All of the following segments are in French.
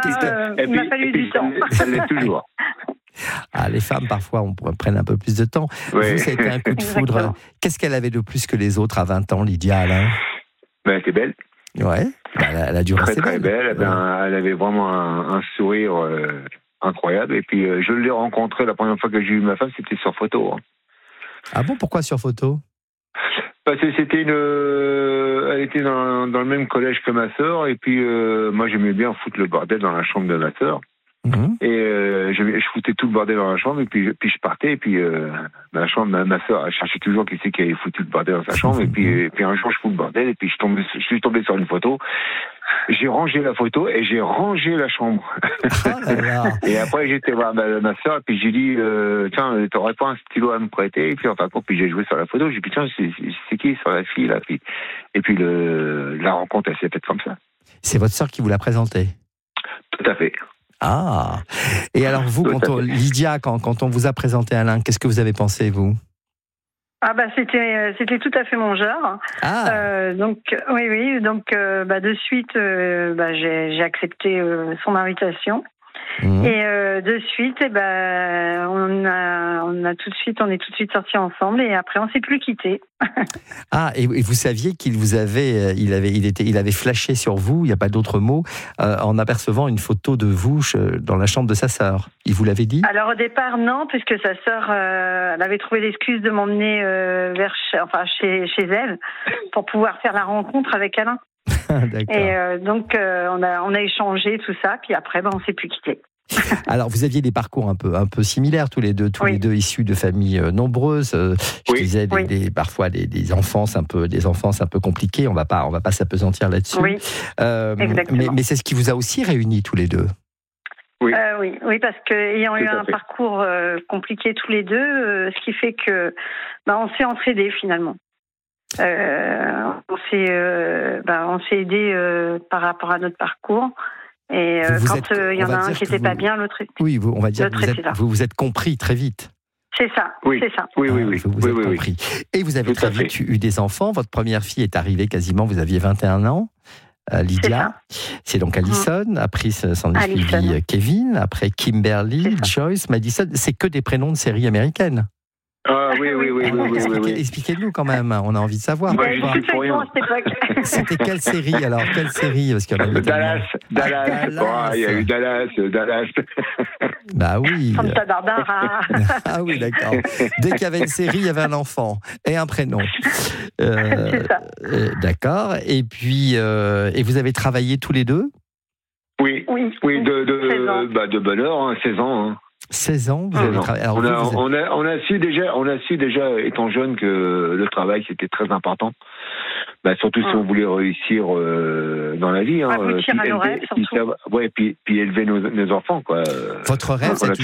il m'a fallu du temps. Ça l'est toujours. Ah, les femmes, parfois, on prenne un peu plus de temps. Oui. Vous, ça a été un coup de foudre. Exactement. Qu'est-ce qu'elle avait de plus que les autres à 20 ans, Lydia, Alain? Ben, elle était belle. Ouais, elle a dû Très rester très belle. Ouais. Elle avait vraiment un sourire incroyable. Et puis je l'ai rencontrée la première fois que j'ai eu ma femme, c'était sur photo. Hein. Ah bon, pourquoi sur photo? Parce que c'était elle était dans le même collège que ma sœur. Et puis moi j'aimais bien foutre le bordel dans la chambre de ma sœur. Mhm. Et je foutais tout le bordel dans la chambre. Et puis je partais. Et puis ma sœur, elle cherchait toujours qui c'est qui avait foutu le bordel dans sa chambre. Et puis un jour je fous le bordel. Et puis je suis tombé sur une photo. J'ai rangé la photo et j'ai rangé la chambre. Ah là là. Et après, j'étais voir ma soeur, et puis j'ai dit, tiens, t'aurais pas un stylo à me prêter? Et puis, enfin, puis j'ai joué sur la photo, j'ai dit, tiens, c'est qui sur la fille, là? Et puis, la rencontre, elle s'est faite comme ça. C'est votre sœur qui vous l'a présenté? Tout à fait. Ah. Et alors vous, Lydia, quand on vous a présenté Alain, qu'est-ce que vous avez pensé, vous? Ah bah c'était tout à fait mon genre. Ah. Donc oui donc de suite j'ai accepté son invitation. Mmh. Et de suite on est tout de suite sortis ensemble et après on s'est plus quittés. Ah, et vous saviez qu'il vous avait il avait flashé sur vous, il n'y a pas d'autre mot, en apercevant une photo de vous dans la chambre de sa sœur. Il vous l'avait dit? Alors au départ non, puisque sa sœur elle avait trouvé l'excuse de m'emmener chez elle pour pouvoir faire la rencontre avec Alain. D'accord. Et donc on a échangé tout ça, puis après on s'est plus quittés. Alors vous aviez des parcours un peu similaires tous les deux issus de familles nombreuses. Je disais parfois des enfances un peu compliquées. On va pas s'apesantir là-dessus. Oui. Mais c'est ce qui vous a aussi réunis tous les deux. Oui. Oui, parce que ayant eu un parcours compliqué tous les deux, ce qui fait que on s'est entraidés finalement. On s'est aidés par rapport à notre parcours. Et quand il y en a un qui n'était pas bien, l'autre était. Oui, on va dire que vous vous êtes compris très vite. C'est ça, c'est ça. Oui. Vous êtes compris. Et vous avez très vite eu des enfants. Votre première fille est arrivée quasiment, vous aviez 21 ans. Lydia, c'est donc Alison. Après, s'en est suivi Kevin. Après, Kimberly, Joyce, Madison. C'est que des prénoms de séries américaines. Ah oui. Expliquez-nous quand même, on a envie de savoir. Moi, je suis pour rien. C'était quelle série alors? Quelle série? Parce qu'il y en avait Dallas. Il y a eu Dallas. Bah oui. Santa Barbara. Ah oui, d'accord. Dès qu'il y avait une série, il y avait un enfant et un prénom. C'est ça. D'accord. Et puis, et vous avez travaillé tous les deux? Oui, de bonne heure, 16 ans. Hein. 16 ans, vous avez travaillé. Alors, on a su déjà, étant jeune, que le travail c'était très important. Surtout si on voulait réussir dans la vie. Aboutir à nos rêves, surtout. Puis élever nos enfants, quoi. Votre rêve, ça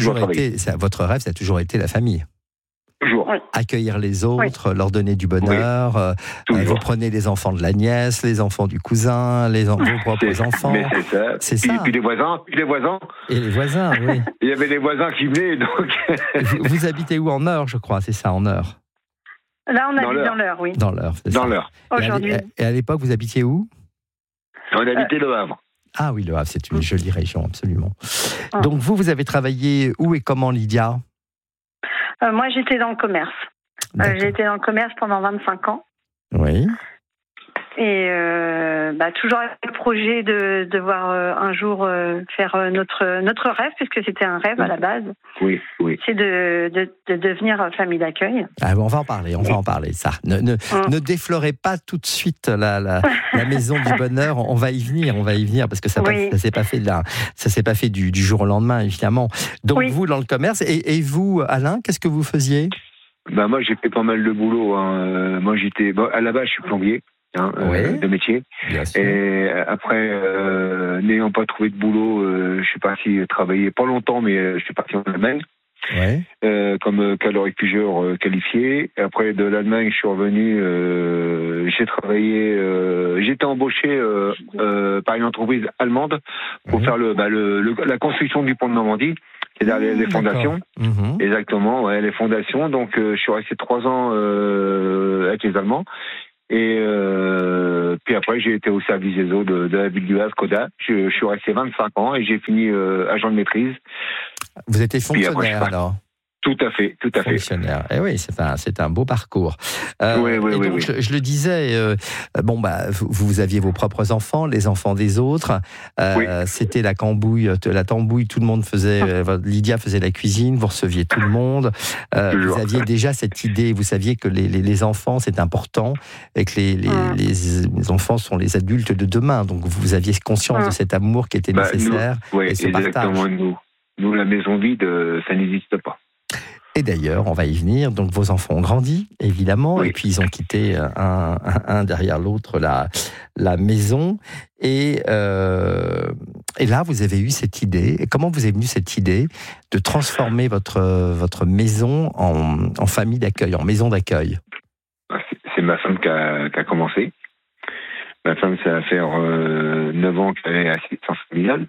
a toujours été la famille. Toujours. Accueillir les autres, leur donner du bonheur. Vous prenez les enfants de la nièce, les enfants du cousin, vos propres enfants. Mais c'est ça. Puis les voisins. Et les voisins, oui. Il y avait des voisins qui venaient, donc. Vous habitez où? En Eure, je crois, c'est ça, en Eure. Là, on habite dans l'Eure, oui. Dans l'Eure, c'est ça. Dans l'Eure. Aujourd'hui. Et à l'époque, vous habitiez où? On habitait Le Havre. Ah oui, Le Havre, c'est une jolie région, absolument. Donc vous avez travaillé où et comment, Lydia? Moi, j'étais dans le commerce. J'ai été dans le commerce pendant 25 ans. Oui. Et toujours avec le projet de devoir un jour faire notre rêve, puisque c'était un rêve à la base. Oui. C'est de devenir famille d'accueil. Ah, on va en parler, ça. Ne déflorez pas tout de suite la maison du bonheur. On va y venir, parce que ça s'est pas fait du jour au lendemain, évidemment. Donc vous, dans le commerce, et vous, Alain, qu'est-ce que vous faisiez? Moi, j'ai fait pas mal de boulot. Moi, à la base, je suis plombier. De métier. Et après, n'ayant pas trouvé de boulot, je suis parti travailler, pas longtemps, mais je suis parti en Allemagne. Comme calorifugeur qualifié. Et après, de l'Allemagne, je suis revenu, j'ai travaillé, j'étais embauché par une entreprise allemande pour faire la construction du pont de Normandie. C'est-à-dire les fondations. Exactement, les fondations. Donc, je suis resté 3 ans avec les Allemands. Et puis après, j'ai été au service des eaux de la ville du Havre, Coda. Je suis resté 25 ans et j'ai fini agent de maîtrise. Vous étiez fonctionnaire alors? Tout à fait. Fonctionnaire. Et oui, c'est un beau parcours. Oui. Je le disais, vous aviez vos propres enfants, les enfants des autres. C'était la tambouille, tout le monde faisait, Lydia faisait la cuisine, vous receviez tout le monde. Vous aviez déjà cette idée, vous saviez que les enfants, c'est important et que les enfants sont les adultes de demain. Donc vous aviez conscience de cet amour qui était nécessaire et ce partage. Nous, la maison vide, ça n'existe pas. Et d'ailleurs, on va y venir. Donc, vos enfants ont grandi, évidemment, et puis ils ont quitté un derrière l'autre la maison. Et là, vous avez eu cette idée. Et comment vous est venue cette idée de transformer votre maison en famille d'accueil, en maison d'accueil? C'est ma femme qui a commencé. Ma femme, ça va faire 9 ans qu'elle est assistante familiale.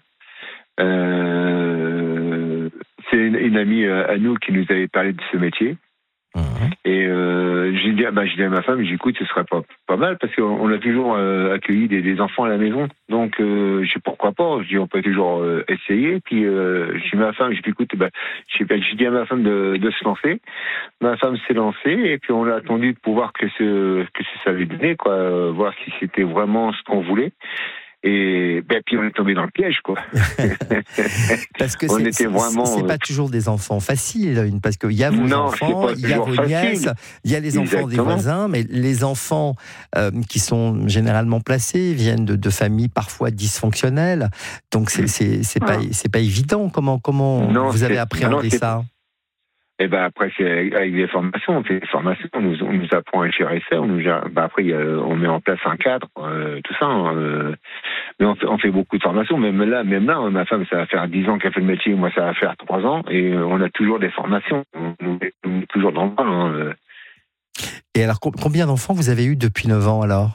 C'est une amie à nous qui nous avait parlé de ce métier. Et j'ai dit à ma femme, j'écoute, ce serait pas mal parce qu'on a toujours accueilli des enfants à la maison. Donc, je sais pourquoi pas. Je dis, on peut toujours essayer. Puis, j'ai dit à ma femme, j'ai dit à ma femme de se lancer. Ma femme s'est lancée et puis on a attendu pour voir que ça allait donner, quoi, voir si c'était vraiment ce qu'on voulait. Et puis on est tombé dans le piège, quoi. Parce que c'est pas toujours des enfants faciles, parce qu'il y a vos enfants, il y a vos nièces, il y a les enfants des voisins, mais les enfants qui sont généralement placés viennent de familles parfois dysfonctionnelles. Donc c'est pas évident. Comment vous avez appréhendé ça? Et après, c'est avec des formations. On fait des formations, on nous apprend à gérer ça. Après, on met en place un cadre, tout ça. Mais on fait beaucoup de formations. Même là, ma femme, ça va faire 10 ans qu'elle fait le métier. Moi, ça va faire 3 ans. Et on a toujours des formations. On est toujours dans le bain. Et alors, combien d'enfants vous avez eu depuis 9 ans, alors?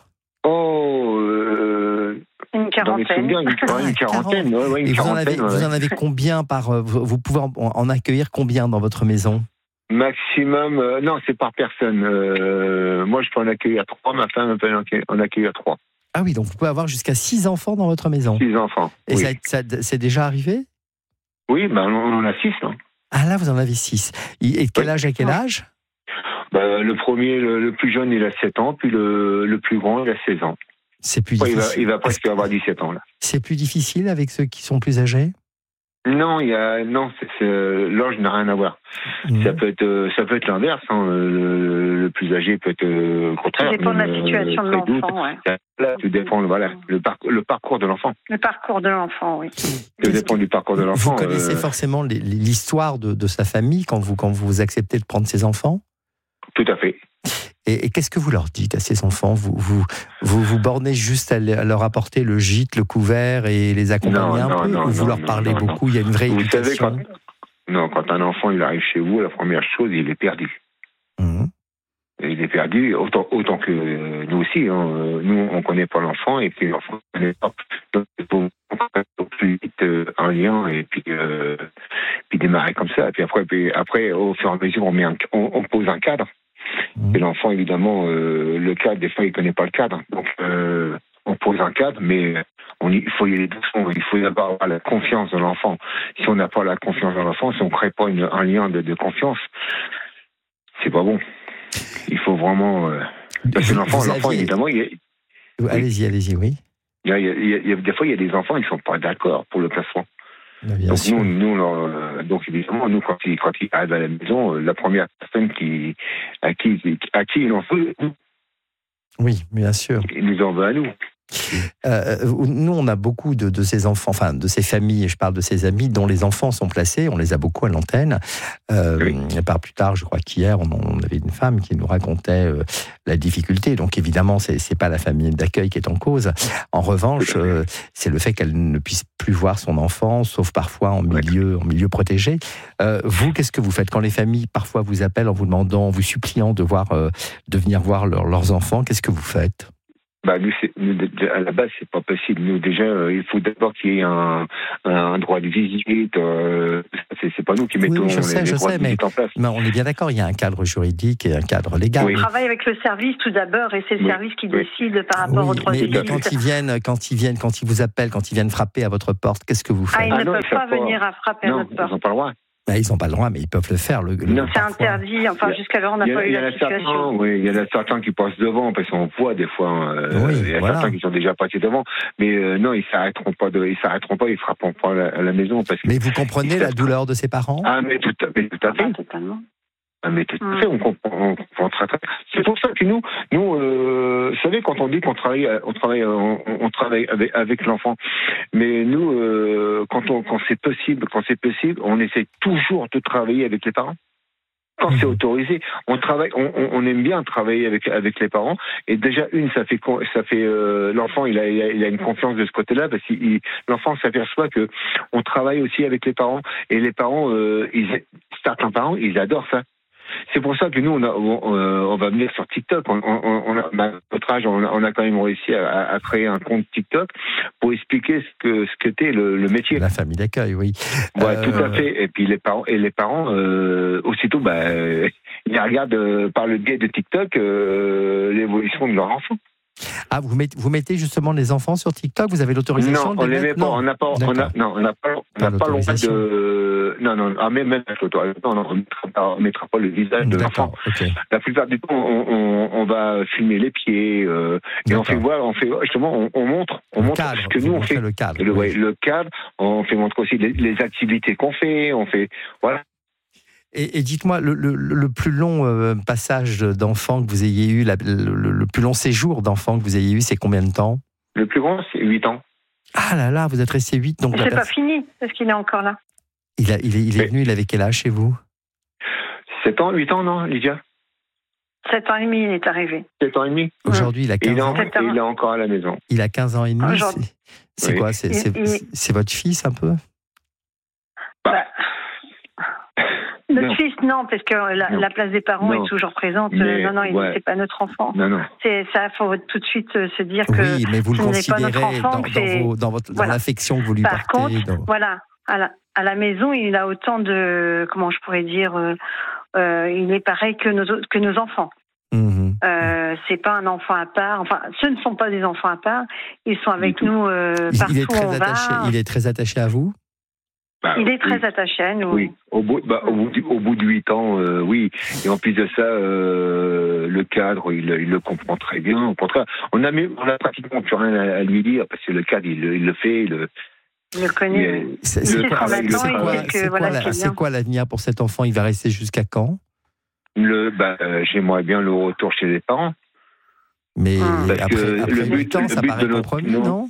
Une quarantaine. Une quarantaine. Et vous en avez combien vous pouvez en accueillir combien dans votre maison? Maximum, non, c'est par personne. Moi, je peux en accueillir 3, ma femme peut en accueillir 3. Ah oui, donc vous pouvez avoir jusqu'à 6 enfants dans votre maison? 6 enfants. Et oui. Ça c'est déjà arrivé? Oui, on en a 6. Hein. Ah là, vous en avez 6. Et quel âge à quel âge? Le premier, le plus jeune, il a 7 ans, puis le plus grand, il a 16 ans. C'est plus difficile. Il va presque avoir 17 ans, là. C'est plus difficile avec ceux qui sont plus âgés? Non, l'âge n'a rien à voir. Ça peut être l'inverse. Hein. Le plus âgé peut être le contraire. Ça dépend de la situation de l'enfant. Ouais. Là, tout dépend. Voilà, le parcours de l'enfant. Le parcours de l'enfant, oui. Tout dépend du parcours de l'enfant. Vous connaissez forcément l'histoire de sa famille quand vous acceptez de prendre ses enfants? Tout à fait. Et qu'est-ce que vous leur dites à ces enfants? Vous bornez juste à leur apporter le gîte, le couvert et les accompagner un peu? Ou vous leur parlez beaucoup? Il y a une vraie éducation? Vous savez, quand un enfant il arrive chez vous, la première chose, il est perdu. Il est perdu, autant que nous aussi. Hein. Nous, on ne connaît pas l'enfant et puis l'enfant ne connaît pas. Donc, il faut plus vite un lien et puis démarrer comme ça. Et puis après, au fur et à mesure, on pose un cadre. Et l'enfant, évidemment, le cadre, des fois, il ne connaît pas le cadre. Donc, on pose un cadre, mais il faut y aller doucement. Il faut d'abord avoir la confiance de l'enfant. Si on n'a pas la confiance de l'enfant, si on ne crée pas un lien de confiance, c'est pas bon. Il faut vraiment... parce que l'enfant, évidemment... Allez-y, oui. Des fois, il y a des enfants, ils ne sont pas d'accord pour le placement. Donc, donc évidemment, nous, quand ils arrivent à la maison, la première personne à qui il en veut, nous. Oui, bien sûr. Il nous en veut à nous. Nous, on a beaucoup de ces enfants, enfin de ces familles, je parle de ces amis dont les enfants sont placés, on les a beaucoup à l'antenne. Par plus tard, je crois qu'hier, on avait une femme qui nous racontait la difficulté. Donc évidemment, c'est pas la famille d'accueil qui est en cause. En revanche, c'est le fait qu'elle ne puisse plus voir son enfant, sauf parfois en milieu protégé. Vous, qu'est-ce que vous faites quand les familles parfois vous appellent en vous demandant, en vous suppliant de venir voir leurs enfants? Qu'est-ce que vous faites? Nous, à la base, c'est pas possible. Nous, déjà, il faut d'abord qu'il y ait un droit de visite. C'est pas nous qui mettons les droits mais en place. Mais on est bien d'accord, il y a un cadre juridique et un cadre légal. On travaille avec le service tout d'abord, et c'est le service qui décide par rapport aux droits des mais quand ils vous appellent, quand ils viennent frapper à votre porte, qu'est-ce que vous faites? Ils ne peuvent pas venir à frapper à notre porte. Ils n'ont pas le droit. Ils n'ont pas le droit, mais ils peuvent le faire. C'est interdit. Enfin, jusqu'à on n'a pas eu la situation. Il y en a certains qui passent devant, parce qu'on voit des fois. Il y a certains qui sont déjà passés devant. Mais non, ils s'arrêteront pas, ils frapperont pas à la maison. Mais vous comprenez la douleur de ses parents? Mais tout à fait. Totalement. Mais tout à fait, on comprend très très. C'est pour ça que nous, vous savez, quand on dit qu'on travaille avec l'enfant, mais nous, quand c'est possible, on essaie toujours de travailler avec les parents. Quand c'est autorisé, on aime bien travailler avec les parents. Et déjà ça fait l'enfant, il a une confiance de ce côté-là, parce que l'enfant s'aperçoit que on travaille aussi avec les parents. Et les parents, certains parents, ils adorent ça. C'est pour ça que nous, on va venir sur TikTok. Notre âge, on a quand même réussi à créer un compte TikTok pour expliquer ce que t'es le métier. La famille d'accueil, oui. Ouais, tout à fait. Et puis les parents, aussitôt, ils regardent par le biais de TikTok l'évolution de leur enfant. Ah, vous mettez justement les enfants sur TikTok? Vous avez l'autorisation? Non, on les met pas. On n'a pas le droit de. Non. Même on mettra pas le visage de l'enfant. Okay. La plupart du temps, on va filmer les pieds et on montre ce que nous on fait. Le cadre. Le cadre. On fait montrer aussi les activités qu'on fait. On fait voilà. Et dites-moi, le plus long passage d'enfant que vous ayez eu, le plus long séjour d'enfant que vous ayez eu, c'est combien de temps? Le plus grand, c'est 8 ans. Ah là là, vous êtes resté 8. Donc c'est pas fini, parce qu'il est encore là. Il est venu, il avait quel âge chez vous? 7 ans, 8 ans, non, Lydia? 7 ans et demi, il est arrivé. 7 ans et demi. Aujourd'hui, il a 15 ans. Il est encore à la maison. Il a 15 ans et demi. C'est quoi? C'est votre fils, un peu? Notre fils, non, parce que la place des parents est toujours présente. C'est pas notre enfant. Non. C'est ça, faut tout de suite se dire que oui, mais vous le considérez pas notre enfant, dans l'affection que vous lui portez. Par contre, voilà, à la maison, il a autant de, comment je pourrais dire, il est pareil que nos enfants. C'est pas un enfant à part. Enfin, ce ne sont pas des enfants à part. Ils sont avec nous partout où on va. Il est très attaché à vous? Il est très attaché à nous. Oui, au bout de 8 ans, oui. Et en plus de ça, le cadre, il le comprend très bien. Au contraire, on a pratiquement plus rien à lui dire, parce que le cadre, il le fait. Il le connaît. C'est quoi l'avenir pour cet enfant? Il va rester jusqu'à quand? J'aimerais bien le retour chez les parents. Mais après 8 ans, ça paraît compromis, non?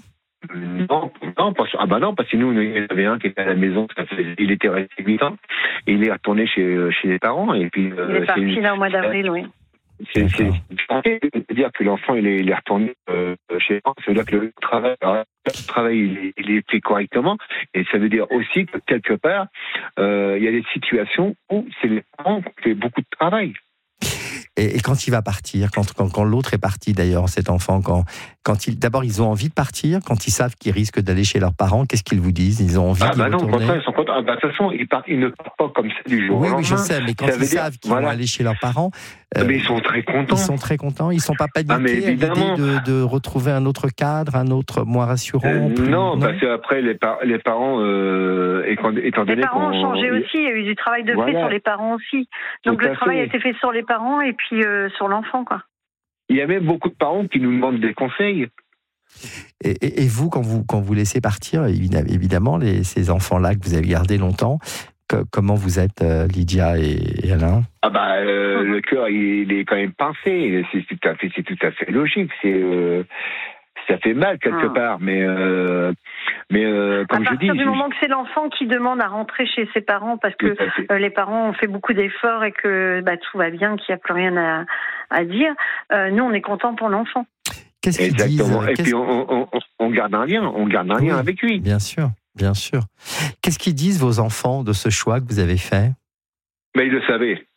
Parce que nous, il y en avait un qui était à la maison, il était resté 8 ans, et il est retourné chez les parents, et puis... il est parti là au mois d'avril, oui. C'est-à-dire que l'enfant, il est retourné chez les parents, ça veut dire que le travail il est fait correctement, et ça veut dire aussi que quelque part, il y a des situations où c'est les parents qui font beaucoup de travail. Et quand il va partir, quand l'autre est parti d'ailleurs, cet enfant, d'abord ils ont envie de partir, quand ils savent qu'ils risquent d'aller chez leurs parents, qu'est-ce qu'ils vous disent? Ils ont envie d'y retourner? Non, au contraire, ils sont contents. De toute façon, ils ne partent pas comme ça du jour au lendemain. Oui, je sais, mais quand ils savent qu'ils vont aller chez leurs parents... mais ils sont très contents. Ils sont très contents, ils ne sont pas paniqués à l'idée de retrouver un autre cadre, un autre moins rassurant? Non, parce qu'après, les parents, étant donné... Les parents ont changé aussi, il y a eu du travail de fait sur les parents aussi. Donc le travail a été fait sur les parents et puis sur l'enfant, quoi. Il y a même beaucoup de parents qui nous demandent des conseils. Et vous, quand vous laissez partir, évidemment, ces enfants-là que vous avez gardés longtemps, comment vous êtes, Lydia et Alain? Le cœur, il est quand même pincé. C'est tout à fait logique. Ça fait mal quelque part, mais comme je dis... À partir du moment que c'est l'enfant qui demande à rentrer chez ses parents, parce que les parents ont fait beaucoup d'efforts et que tout va bien, qu'il n'y a plus rien à dire, nous, on est contents pour l'enfant. Qu'est-ce qu'ils disent? Et puis on garde un lien avec lui. Bien sûr. Qu'est-ce qu'ils disent, vos enfants, de ce choix que vous avez fait? Ils le savaient.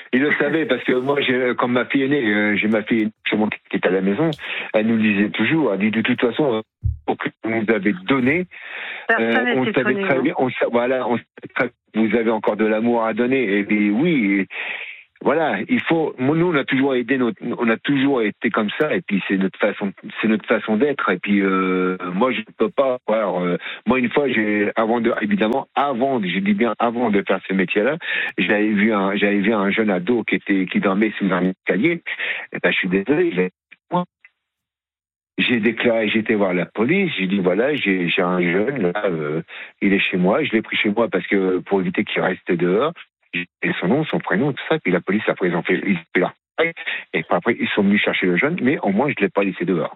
Il le savait parce que moi, quand ma fille est née, j'ai ma fille qui est à la maison, elle nous disait toujours, elle dit de toute façon, pour que vous nous avez donné, on savait très bien, on savait très, vous avez encore de l'amour à donner. Et puis oui. Voilà, il faut. Nous, on a toujours été comme ça, et puis c'est notre façon d'être. Et puis moi, je ne peux pas voir. Moi, une fois, avant de faire ce métier-là, j'avais vu un jeune ado qui dormait sous un escalier. Et ben, je suis désolé. J'ai déclaré, j'étais voir la police. J'ai dit voilà, j'ai un jeune là, il est chez moi. Je l'ai pris chez moi parce que pour éviter qu'il reste dehors. Et son nom, son prénom, tout ça. Puis la police, après, ils ont fait leur travail. Et après, ils sont venus chercher le jeune, mais au moins, je ne l'ai pas laissé dehors.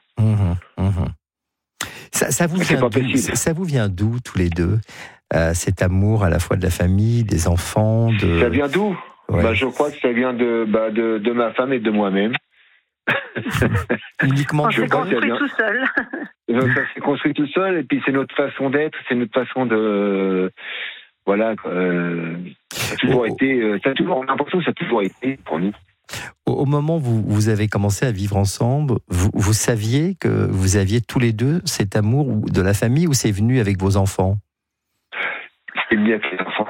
Ça vous vient d'où, tous les deux, cet amour à la fois de la famille, des enfants Ça vient d'où? Ouais. Je crois que ça vient de ma femme et de moi-même. Uniquement, je crois que ça s'est construit tout seul. Ça s'est construit tout seul, et puis c'est notre façon d'être, c'est notre façon de... Voilà, ça a toujours été, on a l'impression que ça a toujours été pour nous. Au moment où vous avez commencé à vivre ensemble, vous saviez que vous aviez tous les deux cet amour de la famille, ou c'est venu avec vos enfants? C'est venu avec les enfants.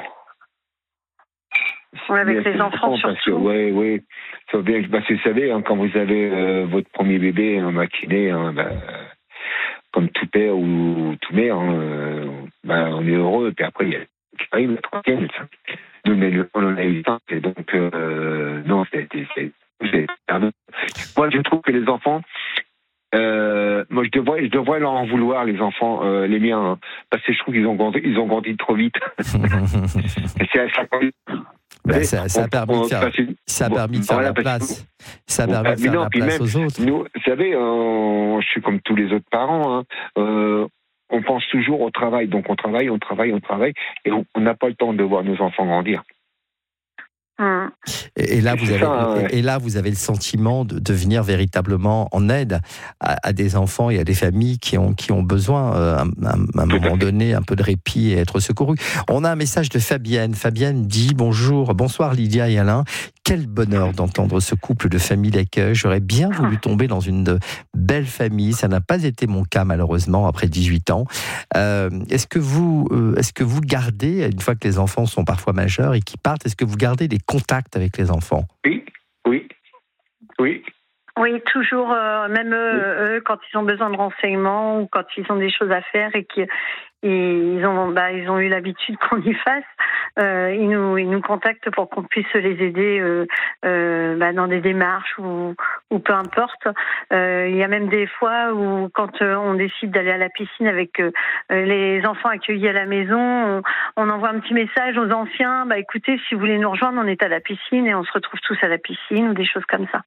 Oui, avec les enfants surtout. Oui. Parce que vous savez, quand vous avez votre premier bébé maquiné, comme tout père ou tout mère, on est heureux, puis après il y a le troisième, on en a eu 5, et donc non, c'est moi je trouve que les enfants, moi je devrais leur en vouloir, les enfants, les miens, parce que je trouve qu'ils ont grandi trop vite. Ça a permis de faire la place. Ça a permis de faire la place aux autres. Nous, vous savez, je suis comme tous les autres parents. On pense toujours au travail. Donc on travaille, et on n'a pas le temps de voir nos enfants grandir. Et là, vous avez le sentiment de venir véritablement en aide à des enfants et à des familles qui ont besoin, à un moment donné, un peu de répit et être secourus. On a un message de Fabienne. Fabienne dit bonsoir Lydia et Alain. Quel bonheur d'entendre ce couple de famille d'accueil. J'aurais bien voulu tomber dans une belle famille. Ça n'a pas été mon cas, malheureusement, après 18 ans. Est-ce que vous gardez, une fois que les enfants sont parfois majeurs et qu'ils partent, est-ce que vous gardez des contacts avec les enfants? Oui, toujours, même eux, quand ils ont besoin de renseignements ou quand ils ont des choses à faire et qu'ils ont eu l'habitude qu'on y fasse, ils nous contactent pour qu'on puisse les aider dans des démarches ou peu importe. Il y a même des fois où quand on décide d'aller à la piscine avec les enfants accueillis à la maison, on envoie un petit message aux anciens, écoutez, si vous voulez nous rejoindre, on est à la piscine et on se retrouve tous à la piscine ou des choses comme ça.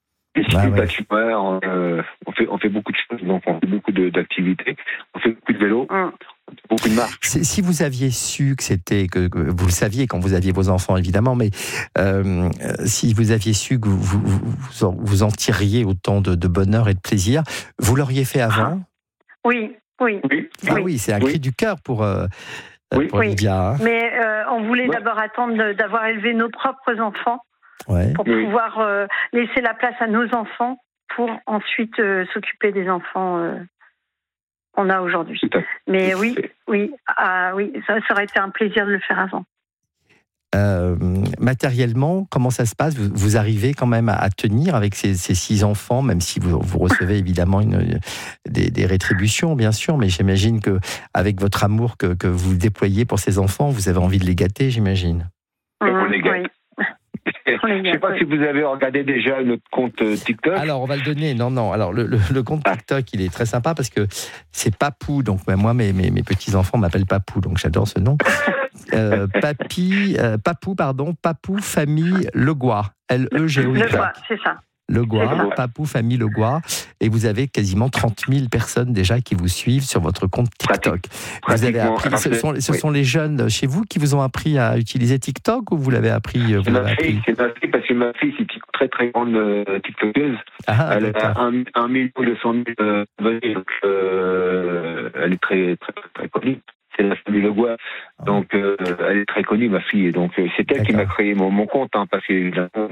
On fait beaucoup de choses, donc on fait beaucoup d'activités, on fait beaucoup de vélo, beaucoup de marches. Si vous aviez su que vous le saviez quand vous aviez vos enfants évidemment, mais si vous aviez su que vous en tiriez autant de bonheur et de plaisir, vous l'auriez fait avant? Oui. Oui, c'est un cri du cœur pour Lydia. Mais on voulait d'abord attendre d'avoir élevé nos propres enfants. Pour pouvoir laisser la place à nos enfants pour ensuite s'occuper des enfants qu'on a aujourd'hui. Mais ça aurait été un plaisir de le faire avant. Matériellement, comment ça se passe? Vous arrivez quand même à tenir avec ces 6 enfants, même si vous recevez évidemment des rétributions, bien sûr, mais j'imagine qu'avec votre amour que vous déployez pour ces enfants, vous avez envie de les gâter, j'imagine. On les gâte. Je ne sais pas si vous avez regardé déjà notre compte TikTok. Alors, on va le donner. Non. Alors, le compte TikTok, il est très sympa parce que c'est Papou. Donc, moi, mes petits-enfants m'appellent Papou. Donc, j'adore ce nom. Papou Famille Legois. L-E-G-O-Y. Legois, c'est ça. Legois, Papou Famille Legois, et vous avez quasiment 30 000 personnes déjà qui vous suivent sur votre compte TikTok. Vous avez appris, ce sont les jeunes chez vous qui vous ont appris à utiliser TikTok, ou vous l'avez appris? C'est ma fille, parce que ma fille, c'est une très très grande TikTokeuse. Elle a 1 200 000 abonnés, donc elle est très très très connue. c'est la famille Le Gouin. Donc, elle est très connue, ma fille. Donc, c'est elle qui m'a créé mon compte, hein, parce que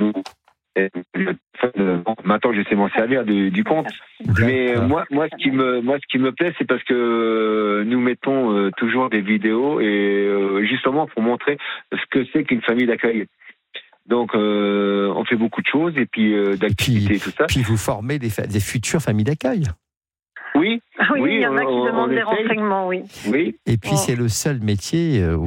maintenant, je sais m'en servir du compte. Mais moi, ce qui me plaît, c'est parce que nous mettons toujours des vidéos et justement pour montrer ce que c'est qu'une famille d'accueil. Donc, on fait beaucoup de choses et puis d'activités et tout ça. Puis vous formez des futures familles d'accueil. Oui, il y en a qui demandent des renseignements, oui. Et puis c'est le seul métier